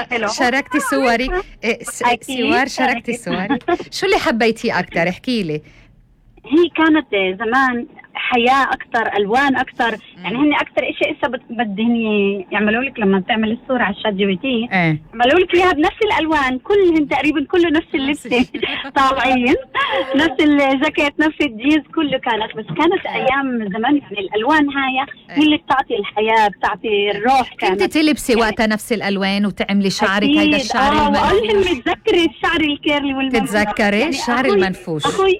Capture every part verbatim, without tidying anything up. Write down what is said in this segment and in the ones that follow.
شاركتي صوري سوار، شاركتي صوري. شو اللي حبيتيه أكتر؟ احكي لي. هي كانت زمان حياة أكتر، ألوان أكتر، يعني هن أكتر إشي إسا بدهن يعملوا لك لما تعمل الصورة على الشات جي بي تي ايه. عملوا لك إياها بنفس الألوان، كلهن تقريبا كله نفس اللبسة طالعين نفس الجاكيت نفس الجيز كله كانت، بس كانت أيام زمان يعني الألوان هاي هي اللي بتعطي الحياة، بتعطي الروح. كانت كنت تلبسي يعني وقتها نفس الألوان وتعملي شعرك هيدا الشعر آه المنفوش؟ متذكري الشعر الكيرلي والمنفوش؟ تتذكري يعني الشعر أخوي المنفوش؟ أخوي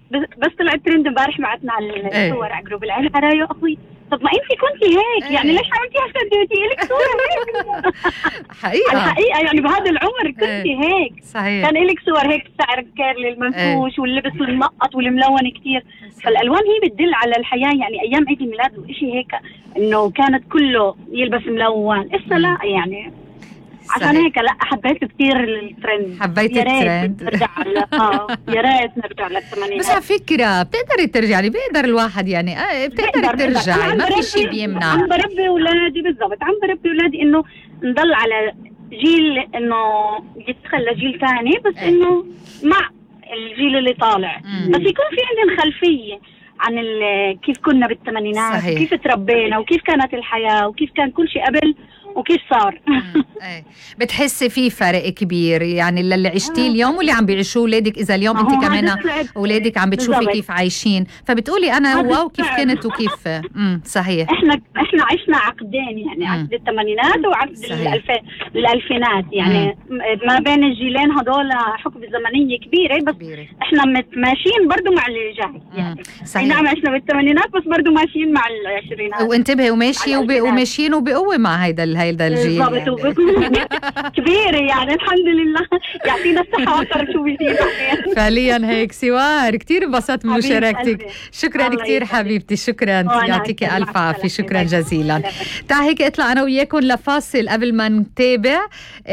بس طلع الترند امبارح بعتنا على الصور على جروب العيلة حرايو أخوي. طب ما انتي كنتي هيك ايه. يعني ليش عملتيها عشان لك صورة هيك؟ حقيقة الحقيقة يعني بهذا العمر كنتي ايه. هيك صحيح. كان لك صور هيك الشعر الكيرلي المنفوش ايه. واللبس المنقط والملون كتير. فالألوان هي بتدل على الحياة، يعني أيام عيد الميلاد وإشي هيك إنه كانت كله يلبس ملون، إسا لا يعني عشان هيك لا حبيت كثير الترند. حبيت الترند. نرجع اه يا ريت نرجع للثمانينات. بس على فكرة بتقدري ترجعي، بيقدر الواحد يعني اه بتقدري ترجعي، ما في شيء بيمنع. عم بربي أولادي بالضبط، عم بربي أولادي إنه نضل على جيل إنه يدخل لجيل ثاني، بس ايه. إنه مع الجيل اللي طالع مم. بس يكون في عندنا خلفية عن كيف كنا بالثمانينات. صحيح. وكيف تربينا وكيف كانت الحياة وكيف كان كل شيء قبل وكيف صار. ايه. بتحسي في فرق كبير يعني اللي عشتيه اليوم واللي عم بيعيشوه اولادك، اذا اليوم انت كمان اولادك عم بتشوفي بالزبط. كيف عايشين، فبتقولي انا واو كيف كنت وكيف. امم صحيح. احنا احنا عشنا عقدين يعني مم. عقد الثمانينات وعقد الألفين الالفينات يعني مم. ما بين الجيلين هذول حقبة زمنية كبيرة، بس كبيرة. احنا ماشيين برضو مع اللي جاي يعني. صحيح. نعم عشنا بالثمانينات بس برضو ماشيين مع العشرينات. وانتبهي وماشي وماشيين وبقوة مع هيدا هيدا الجيل يعني. كبيرة يعني الحمد لله يعطينا الصحة أكثر شو بيصير. فعليا هيك سوار كتير انبسطت من مشاركتك. شكرا كتير حبيبتي، شكرا يعطيك ألف عافية، شكرا جزيلا. تعال هيك اطلع أنا وياكم لفاصل قبل ما نتابع.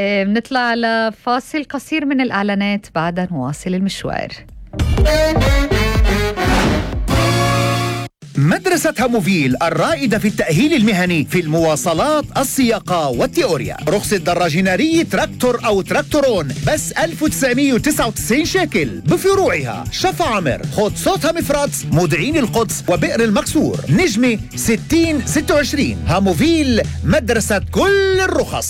بنطلع لفاصل قصير من الإعلانات، بعدها نواصل المشوار. مدرسة هاموفيل الرائدة في التأهيل المهني في المواصلات، السياقة والتيوريا. رخصة دراجة نارية تراكتور أو تراكتورون بس ألف وتسعمية وتسعة وتسعين شيكل بفروعها شفا عمر، خد صوتها مفرط، مودعين القدس وبئر المكسور. نجمة ستين ستة وعشرين. هاموفيل مدرسة كل الرخص.